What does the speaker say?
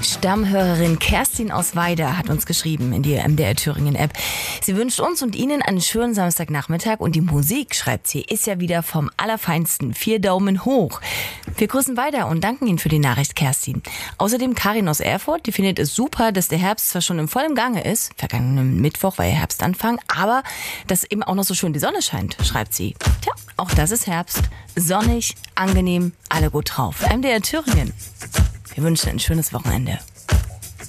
Stammhörerin Kerstin aus Weida hat uns geschrieben in die MDR Thüringen App. Sie wünscht uns und Ihnen einen schönen Samstagnachmittag und die Musik, schreibt sie, ist ja wieder vom Allerfeinsten. 4 Daumen hoch. Wir grüßen Weida und danken Ihnen für die Nachricht, Kerstin. Außerdem Karin aus Erfurt, die findet es super, dass der Herbst zwar schon im vollen Gange ist, vergangenen Mittwoch war ja Herbstanfang, aber dass eben auch noch so schön die Sonne scheint, schreibt sie. Tja, auch das ist Herbst. Sonnig, angenehm, alle gut drauf. MDR Thüringen. Wir wünschen ein schönes Wochenende.